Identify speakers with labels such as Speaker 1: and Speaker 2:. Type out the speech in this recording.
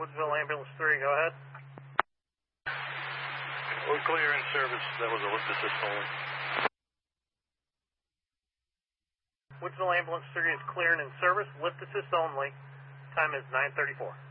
Speaker 1: Woodsville Ambulance 3, go ahead.
Speaker 2: We're clear in service. That was a lift assist only.
Speaker 1: Woodsville Ambulance 3 is clear and in service. Lift assist only. Time is 9:34.